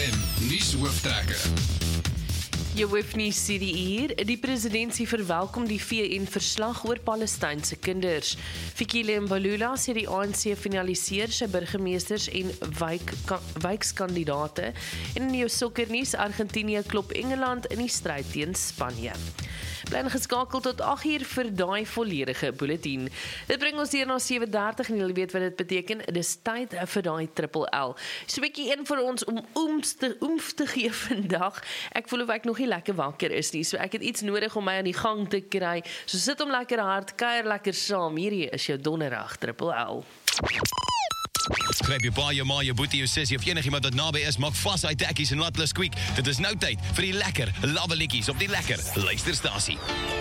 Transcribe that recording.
en nuushooftrekke. Jy hoef nie sê die hier. Die presidentsie verwelkom die VN-verslag oor Palestynse kinders. Fikile Mbalula sê die ANC finaliseer sy burgemeesters en wijkskandidate. En in jou sokkernuus, Argentinië klop Engeland in die stryd teen Spanje. Bly geskakel tot 8 uur vir daai volledige bulletin. Dit bring ons hier na 7:30 en julle weet wat dit beteken. Dit is tyd vir daai triple L. So 'n bietjie een vir ons om oomf te gee vandag. Ek voel of ek nog nie lekker wakker is nie, so ek het iets nodig om my aan die gang te kry. So sit hom lekker hard, kuier lekker saam. Hierdie is jou donderdag triple L. Gryp jou pa, jou ma, jou boetie, jou sussie of enigiemand wat naby is, maak vas uit tekkies en laat hulle squeak. Dit is nou tyd vir die lekker lawwe liedjies op die lekker luisterstasie.